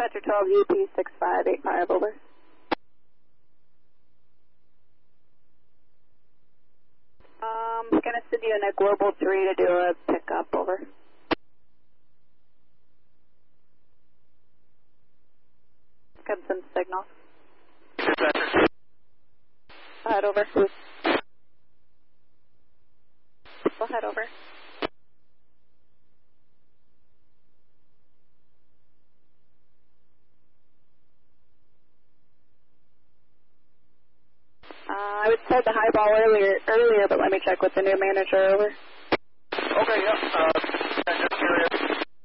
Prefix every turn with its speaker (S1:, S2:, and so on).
S1: Dispatcher 12 UP 6585, over. Gonna send you in a Global 3 to do a pickup, over. Got some signal.
S2: Dispatcher.
S1: Head over. We'll head over. I was told the highball earlier, but let me check with the new manager, over.
S2: Okay, yeah. Just curious.